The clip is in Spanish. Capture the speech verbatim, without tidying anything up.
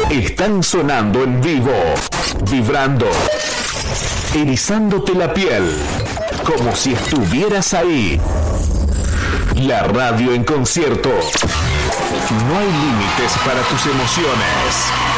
están sonando en vivo, vibrando, erizándote la piel, como si estuvieras ahí. La radio en concierto. No hay límites para tus emociones.